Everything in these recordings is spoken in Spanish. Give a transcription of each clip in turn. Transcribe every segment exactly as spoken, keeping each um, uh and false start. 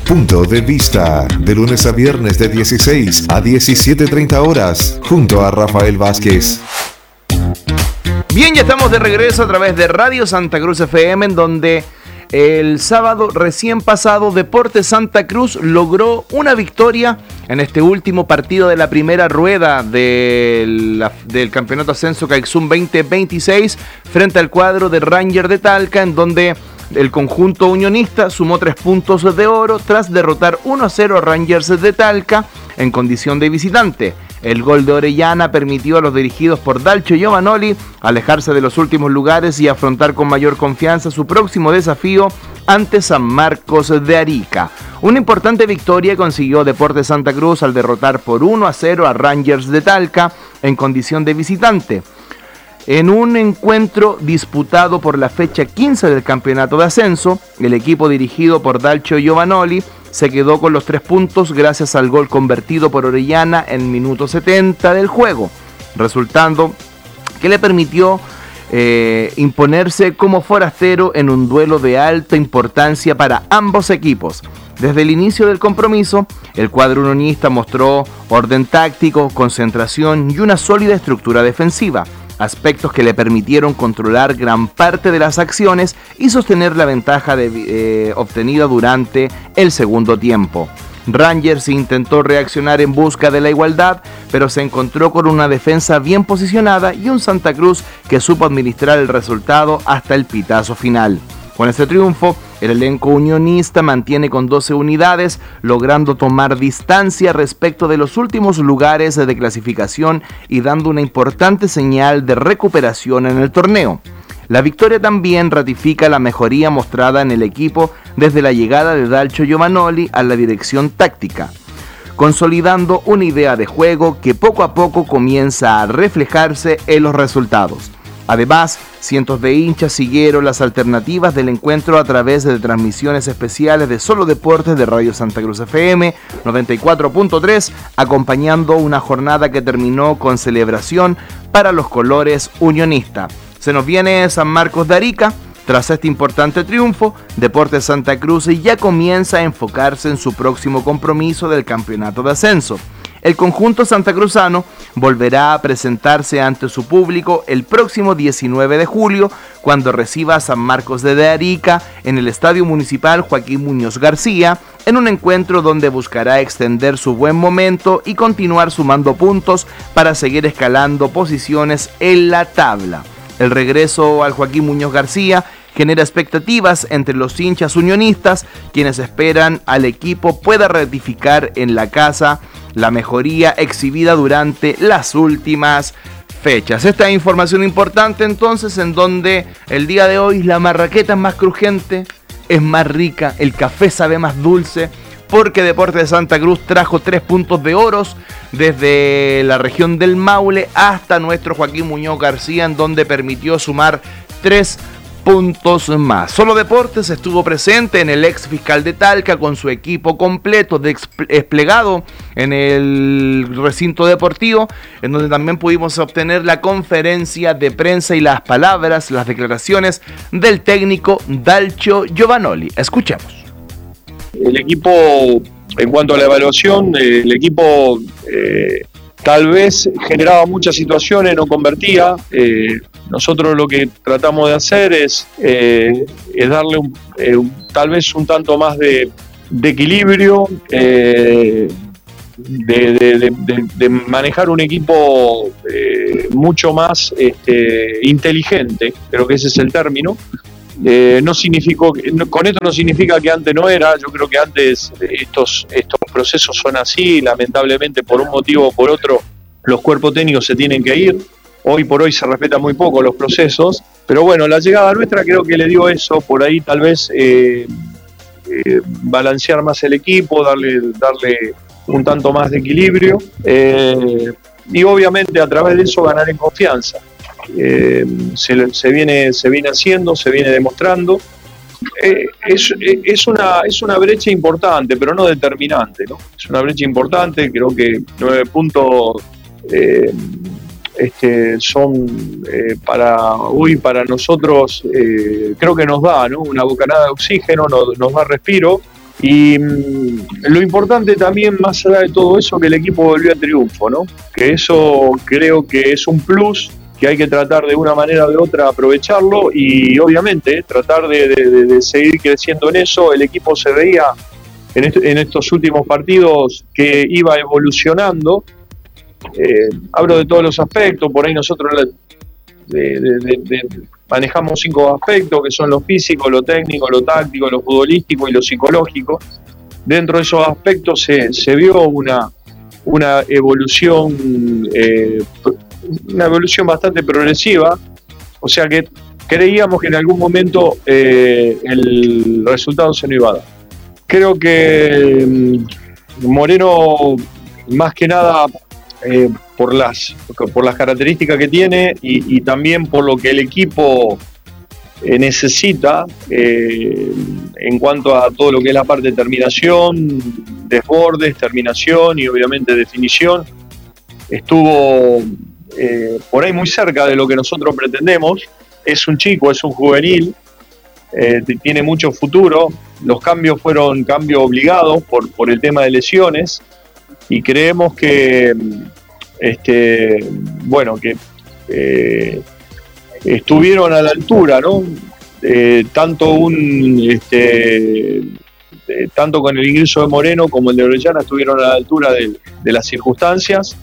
Punto de Vista, de lunes a viernes de dieciséis a diecisiete treinta horas, junto a Rafael Vázquez. Bien, ya estamos de regreso a través de Radio Santa Cruz F M, en donde el sábado recién pasado Deportes Santa Cruz logró una victoria en este último partido de la primera rueda de la, del Campeonato Ascenso Caixum veinte veintiséis frente al cuadro de Rangers de Talca, en donde el conjunto unionista sumó tres puntos de oro tras derrotar uno a cero a Rangers de Talca en condición de visitante. El gol de Orellana permitió a los dirigidos por Dalcio Giovanoli alejarse de los últimos lugares y afrontar con mayor confianza su próximo desafío ante San Marcos de Arica. Una importante victoria consiguió Deportes Santa Cruz al derrotar por uno a cero a Rangers de Talca en condición de visitante, en un encuentro disputado por la fecha quince del campeonato de ascenso. El equipo dirigido por Dalcio Giovanoli se quedó con los tres puntos gracias al gol convertido por Orellana en minuto setenta del juego, resultando que le permitió eh, imponerse como forastero en un duelo de alta importancia para ambos equipos. Desde el inicio del compromiso, el cuadro unionista mostró orden táctico, concentración y una sólida estructura defensiva, aspectos que le permitieron controlar gran parte de las acciones y sostener la ventaja de, eh, obtenida durante el segundo tiempo. Rangers intentó reaccionar en busca de la igualdad, pero se encontró con una defensa bien posicionada y un Santa Cruz que supo administrar el resultado hasta el pitazo final. Con este triunfo, el elenco unionista mantiene con doce unidades, logrando tomar distancia respecto de los últimos lugares de clasificación y dando una importante señal de recuperación en el torneo. La victoria también ratifica la mejoría mostrada en el equipo desde la llegada de Dalcio Giovanoli a la dirección táctica, consolidando una idea de juego que poco a poco comienza a reflejarse en los resultados. Además, cientos de hinchas siguieron las alternativas del encuentro a través de transmisiones especiales de Solo Deportes de Radio Santa Cruz F M noventa y cuatro punto tres, acompañando una jornada que terminó con celebración para los colores unionistas. Se nos viene San Marcos de Arica. Tras este importante triunfo, Deportes Santa Cruz ya comienza a enfocarse en su próximo compromiso del campeonato de ascenso. El conjunto santacruzano volverá a presentarse ante su público el próximo diecinueve de julio, cuando reciba a San Marcos de Arica en el Estadio Municipal Joaquín Muñoz García, en un encuentro donde buscará extender su buen momento y continuar sumando puntos para seguir escalando posiciones en la tabla. El regreso al Joaquín Muñoz García genera expectativas entre los hinchas unionistas, quienes esperan al equipo pueda ratificar en la casa la mejoría exhibida durante las últimas fechas. Esta es información importante entonces, en donde el día de hoy la marraqueta es más crujiente, es más rica, el café sabe más dulce, porque Deportes de Santa Cruz trajo tres puntos de oros desde la región del Maule hasta nuestro Joaquín Muñoz García, en donde permitió sumar tres puntos más. Solo Deportes estuvo presente en el ex fiscal de Talca con su equipo completo desplegado en el recinto deportivo, en donde también pudimos obtener la conferencia de prensa y las palabras, las declaraciones del técnico Dalcio Giovanoli. Escuchemos. El equipo, en cuanto a la evaluación, eh, el equipo eh, tal vez generaba muchas situaciones, no convertía. Eh, nosotros lo que tratamos de hacer es, eh, es darle un, eh, un, tal vez un tanto más de, de equilibrio, eh, de, de, de, de, de manejar un equipo eh, mucho más este, inteligente, creo que ese es el término. Eh, no significó, con esto no significa que antes no era. Yo creo que antes estos, estos procesos son así, lamentablemente por un motivo o por otro los cuerpos técnicos se tienen que ir. Hoy por hoy se respetan muy poco los procesos, pero bueno, la llegada nuestra creo que le dio eso, por ahí tal vez eh, eh, balancear más el equipo, darle, darle un tanto más de equilibrio eh, y obviamente a través de eso ganar en confianza. Eh, se, se, viene, se viene haciendo, se viene demostrando. Eh, es, es, una, es una brecha importante, pero no determinante, ¿no? Es una brecha importante, creo que nueve puntos eh, este, son eh, para hoy, para nosotros, eh, creo que nos da, ¿no? Una bocanada de oxígeno, nos, nos da respiro. Y mmm, lo importante también, más allá de todo eso, que el equipo volvió a triunfo, ¿no? Que eso creo que es un plus que hay que tratar de una manera o de otra aprovecharlo y obviamente tratar de, de, de seguir creciendo en eso. El equipo se veía en, est- en estos últimos partidos que iba evolucionando. Eh, hablo de todos los aspectos, por ahí nosotros de, de, de, de, manejamos cinco aspectos que son lo físico, lo técnico, lo táctico, lo futbolístico y lo psicológico. Dentro de esos aspectos se, se vio una, una evolución eh, una evolución bastante progresiva, o sea que creíamos que en algún momento eh, el resultado se nos iba a dar. Creo que mm, Moreno, más que nada eh, por las por las características que tiene y, y también por lo que el equipo eh, necesita eh, en cuanto a todo lo que es la parte de terminación, desbordes, terminación y obviamente definición, estuvo Eh, por ahí muy cerca de lo que nosotros pretendemos. Es un chico, es un juvenil, eh, tiene mucho futuro. Los cambios fueron cambios obligados por, por el tema de lesiones y creemos que este, bueno, que eh, estuvieron a la altura, ¿no? Eh, tanto un este, eh, tanto con el ingreso de Moreno como el de Orellana estuvieron a la altura de, de las circunstancias.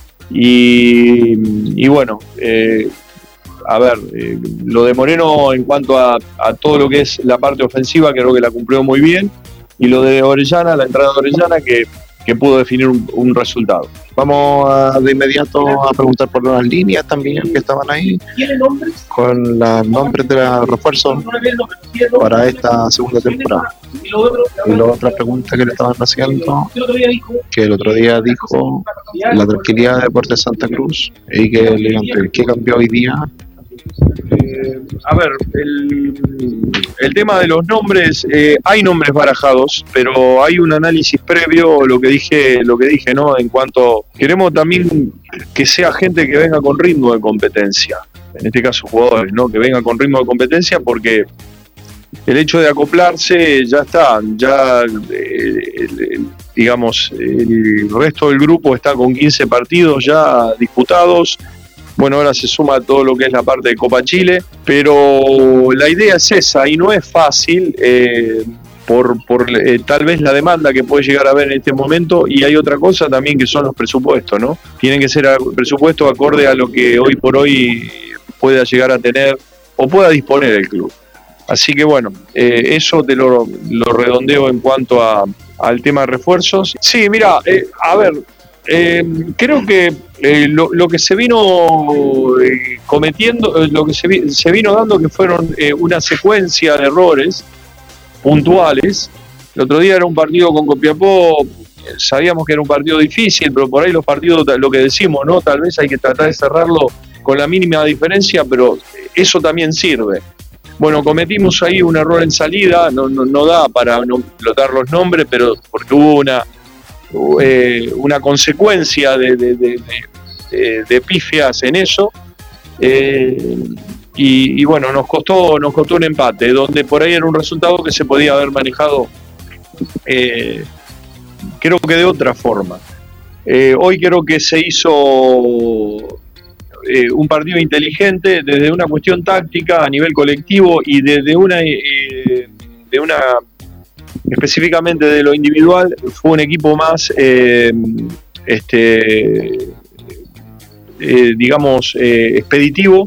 Y, y bueno, eh, a ver, eh, lo de Moreno en cuanto a, a todo lo que es la parte ofensiva creo que la cumplió muy bien, y lo de Orellana, la entrada de Orellana que, que pudo definir un, un resultado. Vamos a, de inmediato a preguntar por las líneas también que estaban ahí, con los nombres de los refuerzos para esta segunda temporada. Y la otra pregunta que le estaban haciendo, que el otro día dijo la tranquilidad de Deportes Santa Cruz, y que le iban a pedir, ¿qué cambió hoy día? Eh, a ver, el, el tema de los nombres, eh, hay nombres barajados, pero hay un análisis previo, lo que dije, lo que dije, ¿no? En cuanto queremos también que sea gente que venga con ritmo de competencia, en este caso jugadores, ¿no? Que vengan con ritmo de competencia, porque el hecho de acoplarse ya está, ya eh, el, el, digamos, el resto del grupo está con quince partidos ya disputados. Bueno, ahora se suma todo lo que es la parte de Copa Chile, pero la idea es esa y no es fácil eh, por, por eh, tal vez la demanda que puede llegar a haber en este momento, y hay otra cosa también que son los presupuestos, ¿no? Tienen que ser presupuestos acorde a lo que hoy por hoy pueda llegar a tener o pueda disponer el club. Así que bueno, eh, eso te lo, lo redondeo en cuanto a, al tema de refuerzos. Sí, mira, eh, a ver, eh, creo que eh, lo, lo que se vino eh, cometiendo, eh, lo que se, vi, se vino dando que fueron eh, una secuencia de errores puntuales. El otro día era un partido con Copiapó, sabíamos que era un partido difícil, pero por ahí los partidos, lo que decimos, ¿no? Tal vez hay que tratar de cerrarlo con la mínima diferencia, pero eso también sirve. Bueno, cometimos ahí un error en salida, no, no, no da para no explotar los nombres, pero porque hubo una eh, una consecuencia de, de, de, de, de pifias en eso, eh, y, y bueno, nos costó, nos costó un empate, donde por ahí era un resultado que se podía haber manejado, eh, creo que de otra forma. Eh, hoy creo que se hizo Eh, un partido inteligente desde una cuestión táctica a nivel colectivo y desde una eh, de una específicamente de lo individual. Fue un equipo más eh, este eh, digamos eh, expeditivo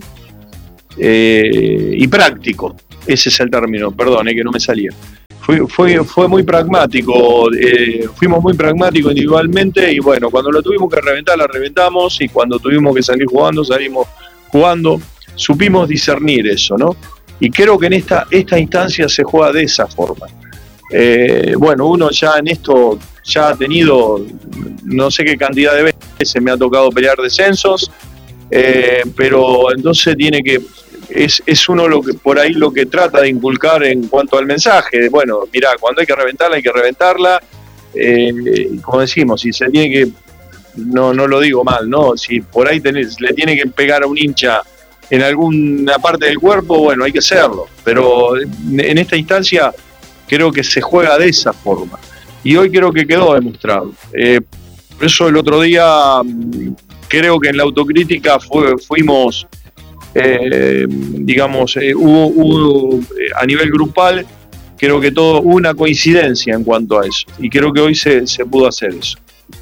eh, y práctico, ese es el término, perdón, eh, que no me salía. Fue, fue, fue muy pragmático, eh, fuimos muy pragmáticos individualmente, y bueno, cuando lo tuvimos que reventar, la reventamos, y cuando tuvimos que salir jugando, salimos jugando. Supimos discernir eso, ¿no? Y creo que en esta, esta instancia se juega de esa forma. Eh, bueno, uno ya en esto ya ha tenido no sé qué cantidad de veces me ha tocado pelear descensos, eh, pero entonces tiene que... Es, es uno lo que por ahí lo que trata de inculcar en cuanto al mensaje. Bueno, mirá, cuando hay que reventarla, hay que reventarla. Eh, como decimos, si se tiene que, no, no lo digo mal, ¿no? Si por ahí tenés, le tiene que pegar a un hincha en alguna parte del cuerpo, bueno, hay que hacerlo. Pero en esta instancia creo que se juega de esa forma. Y hoy creo que quedó demostrado. Eh, por eso el otro día creo que en la autocrítica fue, fuimos, eh, digamos, eh, hubo, hubo eh, a nivel grupal, creo que todo hubo una coincidencia en cuanto a eso. Y creo que hoy se, se pudo hacer eso.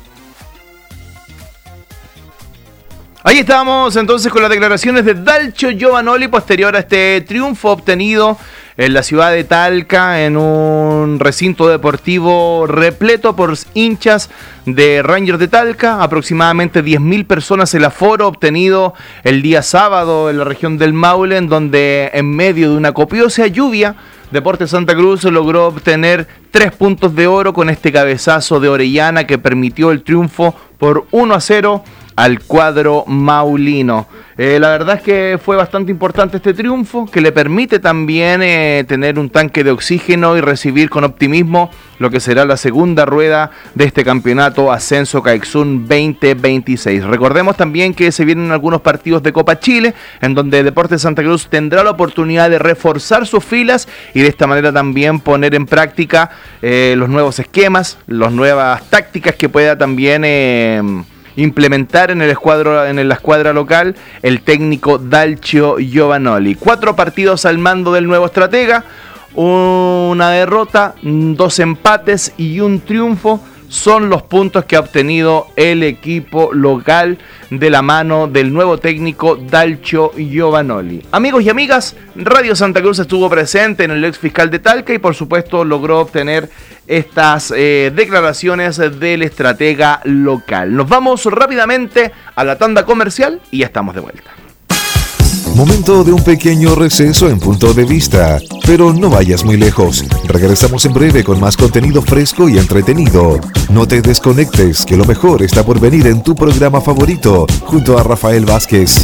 Ahí estábamos entonces con las declaraciones de Dalcio Giovanoli posterior a este triunfo obtenido en la ciudad de Talca, en un recinto deportivo repleto por hinchas de Rangers de Talca, aproximadamente diez mil personas el aforo obtenido el día sábado en la región del Maule, en donde en medio de una copiosa lluvia, Deportes Santa Cruz logró obtener tres puntos de oro con este cabezazo de Orellana que permitió el triunfo por uno a cero al cuadro maulino. Eh, la verdad es que fue bastante importante este triunfo, que le permite también eh, tener un tanque de oxígeno y recibir con optimismo lo que será la segunda rueda de este campeonato Ascenso Caixún veinte veintiséis. Recordemos también que se vienen algunos partidos de Copa Chile, en donde Deportes Santa Cruz tendrá la oportunidad de reforzar sus filas y de esta manera también poner en práctica eh, los nuevos esquemas, las nuevas tácticas que pueda también Eh, implementar en el escuadro, en la escuadra local el técnico Dalcio Giovanoli. Cuatro partidos al mando del nuevo estratega, una derrota, dos empates y un triunfo son los puntos que ha obtenido el equipo local de la mano del nuevo técnico Dalcio Giovanoli. Amigos y amigas, Radio Santa Cruz estuvo presente en el ex fiscal de Talca y por supuesto logró obtener estas eh, declaraciones del estratega local. Nos vamos rápidamente a la tanda comercial y ya estamos de vuelta. Momento de un pequeño receso en Punto de Vista, pero no vayas muy lejos. Regresamos en breve con más contenido fresco y entretenido. No te desconectes, que lo mejor está por venir en tu programa favorito, junto a Rafael Vázquez.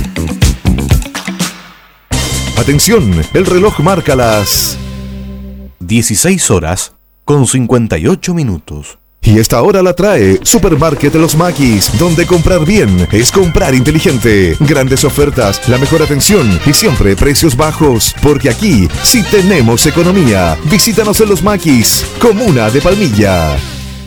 Atención, el reloj marca las dieciséis horas con cincuenta y ocho minutos. Y esta hora la trae Supermarket Los Maquis, donde comprar bien es comprar inteligente. Grandes ofertas, la mejor atención y siempre precios bajos, porque aquí sí tenemos economía. Visítanos en Los Maquis, comuna de Palmilla.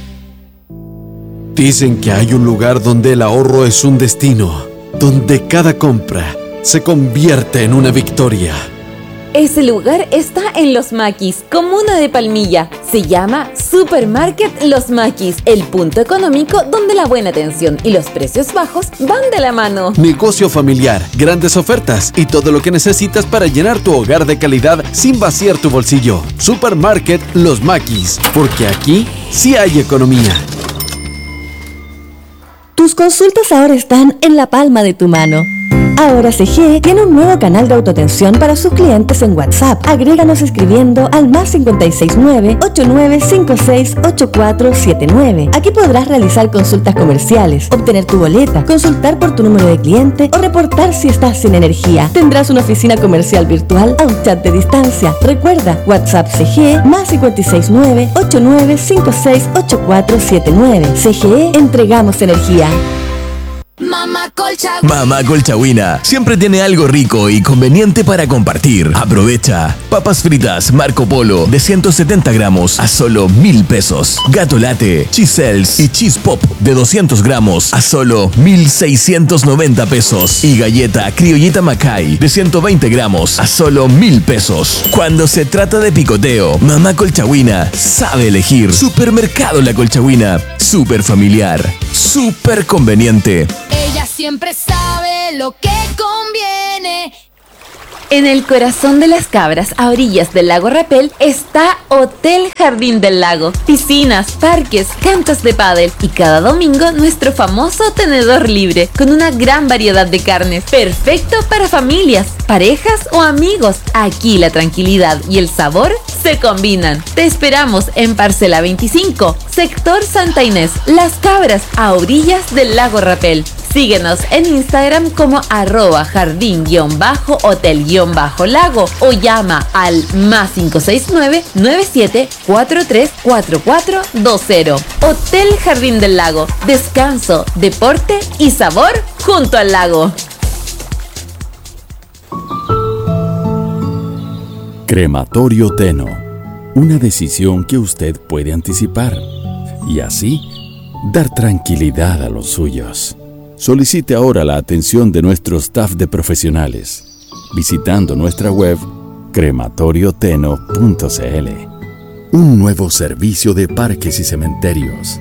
Dicen que hay un lugar donde el ahorro es un destino, donde cada compra se convierte en una victoria. Ese lugar está en Los Maquis, comuna de Palmilla. Se llama Supermarket Los Maquis, el punto económico donde la buena atención y los precios bajos van de la mano. Negocio familiar, grandes ofertas y todo lo que necesitas para llenar tu hogar de calidad sin vaciar tu bolsillo. Supermarket Los Maquis, porque aquí sí hay economía. Tus consultas ahora están en la palma de tu mano. Ahora C G tiene un nuevo canal de autoatención para sus clientes en WhatsApp. Agréganos escribiendo al más cinco seis nueve, ocho nueve cinco seis, ocho cuatro siete nueve. Aquí podrás realizar consultas comerciales, obtener tu boleta, consultar por tu número de cliente o reportar si estás sin energía. Tendrás una oficina comercial virtual a un chat de distancia. Recuerda, WhatsApp C G más cinco seis nueve, ocho nueve cinco seis, ocho cuatro siete nueve. C G E, entregamos energía. Mamá Colcha. Mamá Colchagüina siempre tiene algo rico y conveniente para compartir. Aprovecha. Papas fritas Marco Polo de ciento setenta gramos a solo mil pesos. Gato Latte, Cheesel's y Cheese Pop de doscientos gramos a solo mil seiscientos noventa pesos. Y galleta Criollita Macay de ciento veinte gramos a solo mil pesos. Cuando se trata de picoteo, Mamá Colchagüina sabe elegir. Supermercado La Colchagüina. Súper familiar. Súper conveniente. Ella siempre sabe lo que conviene. En el corazón de las cabras, a orillas del lago Rapel, está Hotel Jardín del Lago. Piscinas, parques, canchas de pádel y cada domingo nuestro famoso tenedor libre con una gran variedad de carnes. Perfecto para familias, parejas o amigos. Aquí la tranquilidad y el sabor se combinan. Te esperamos en Parcela veinticinco, sector Santa Inés, Las Cabras, a orillas del lago Rapel. Síguenos en Instagram como arroba jardín-hotel-lago o llama al más cinco seis nueve, nueve siete cuatro tres cuatro cuatro dos cero. Hotel Jardín del Lago. Descanso, deporte y sabor junto al lago. Crematorio Teno. Una decisión que usted puede anticipar y así dar tranquilidad a los suyos. Solicite ahora la atención de nuestro staff de profesionales visitando nuestra web crematorio teno punto c l. Un nuevo servicio de parques y cementerios.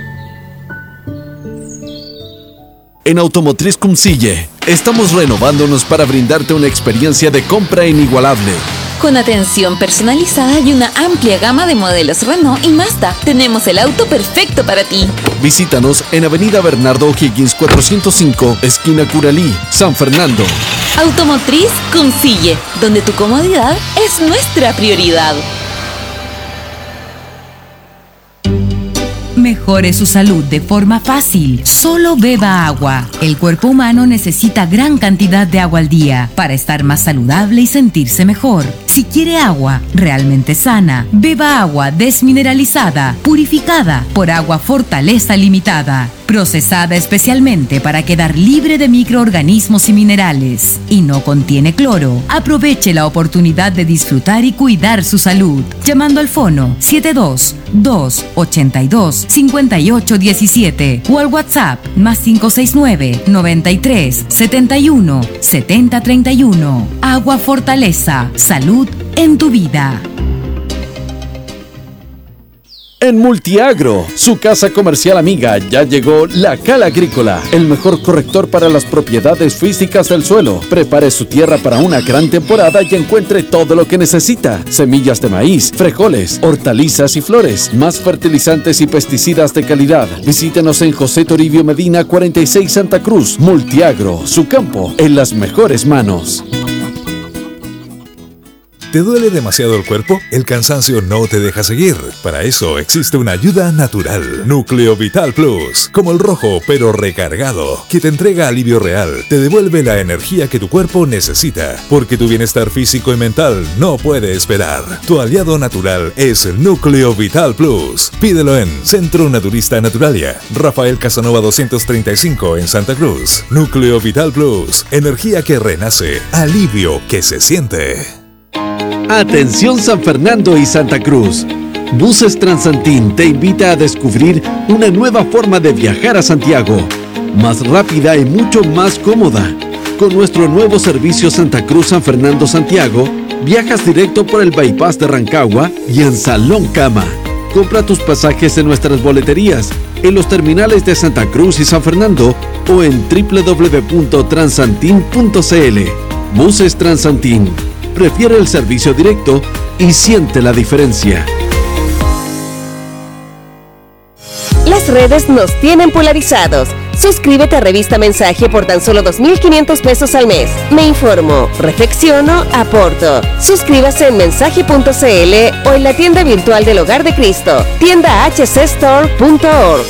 En Automotriz Cumcille, estamos renovándonos para brindarte una experiencia de compra inigualable. Con atención personalizada y una amplia gama de modelos Renault y Mazda, tenemos el auto perfecto para ti. Visítanos en Avenida Bernardo O'Higgins cuatrocientos cinco, esquina Curalí, San Fernando. Automotriz Cumcille, donde tu comodidad es nuestra prioridad. Mejore su salud de forma fácil. Solo beba agua. El cuerpo humano necesita gran cantidad de agua al día para estar más saludable y sentirse mejor. Si quiere agua realmente sana, beba agua desmineralizada, purificada por Agua Fortaleza Limitada, procesada especialmente para quedar libre de microorganismos y minerales, y no contiene cloro. Aproveche la oportunidad de disfrutar y cuidar su salud, llamando al fono siete dos, dos, ocho dos, cinco ocho uno siete o al WhatsApp más cinco seis nueve, noventa y tres, setenta y uno, setenta treinta y uno. Agua Fortaleza, salud en tu vida. En Multiagro, su casa comercial amiga, ya llegó La Cala Agrícola, el mejor corrector para las propiedades físicas del suelo. Prepare su tierra para una gran temporada y encuentre todo lo que necesita: semillas de maíz, frijoles, hortalizas y flores, más fertilizantes y pesticidas de calidad. Visítenos en José Toribio Medina cuarenta y seis Santa Cruz. Multiagro, su campo en las mejores manos. ¿Te duele demasiado el cuerpo? El cansancio no te deja seguir. Para eso existe una ayuda natural. Núcleo Vital Plus, como el rojo pero recargado, que te entrega alivio real, te devuelve la energía que tu cuerpo necesita, porque tu bienestar físico y mental no puede esperar. Tu aliado natural es el Núcleo Vital Plus. Pídelo en Centro Naturista Naturalia, Rafael Casanova doscientos treinta y cinco en Santa Cruz. Núcleo Vital Plus, energía que renace, alivio que se siente. Atención San Fernando y Santa Cruz. Buses Transantín te invita a descubrir una nueva forma de viajar a Santiago, más rápida y mucho más cómoda. Con nuestro nuevo servicio Santa Cruz San Fernando Santiago, viajas directo por el bypass de Rancagua y en Salón Cama. Compra tus pasajes en nuestras boleterías, en los terminales de Santa Cruz y San Fernando o en doble u doble u doble u punto transantin punto c l. Buses Transantín. Prefiere el servicio directo y siente la diferencia. Las redes nos tienen polarizados. Suscríbete a Revista Mensaje por tan solo dos mil quinientos pesos al mes. Me informo, reflexiono, aporto. Suscríbase en mensaje punto c l o en la tienda virtual del Hogar de Cristo, tienda h c store punto org.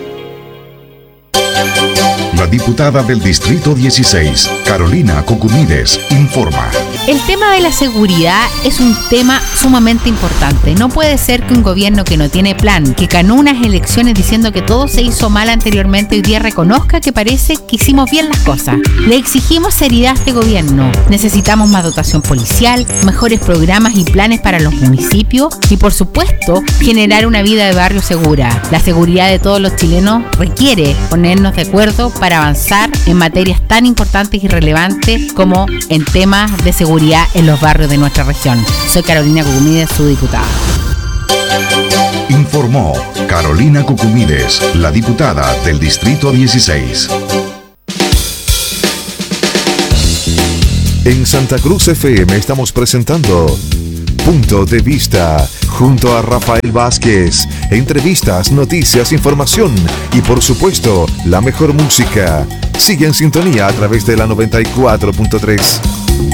La diputada del Distrito dieciséis, Carolina Cocumides, informa. El tema de la seguridad es un tema sumamente importante. No puede ser que un gobierno que no tiene plan, que ganó unas elecciones diciendo que todo se hizo mal anteriormente, hoy día reconozca que parece que hicimos bien las cosas. Le exigimos seriedad a este gobierno. Necesitamos más dotación policial, mejores programas y planes para los municipios y, por supuesto, generar una vida de barrio segura. La seguridad de todos los chilenos requiere ponernos de acuerdo para avanzar en materias tan importantes y relevantes como en temas de seguridad en los barrios de nuestra región. Soy Carolina Cucumides, su diputada. Informó Carolina Cucumides, la diputada del Distrito dieciséis. En Santa Cruz F M estamos presentando Punto de Vista junto a Rafael Vázquez. Entrevistas, noticias, información y por supuesto la mejor música. Sigue en sintonía a través de la noventa y cuatro punto tres.